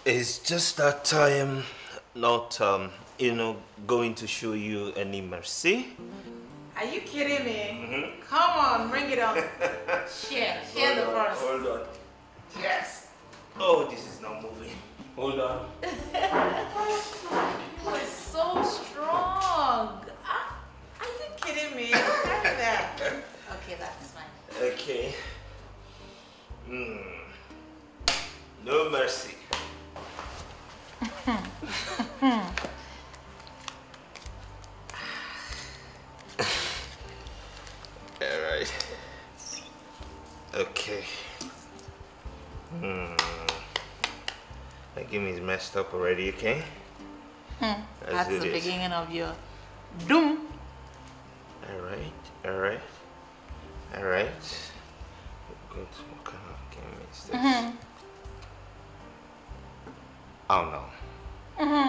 It's just that I am not, going to show you any mercy. Are you kidding me? Come on, bring it on. Share the first. Hold on. Yes. Oh, this is not moving. Hold on. You are so strong. Are you kidding me? Look at that. Okay, that's fine. Okay. No mercy. All right. Okay. That game is messed up already, okay? That's the beginning of your doom. Alright. What kind of game is this? Oh no.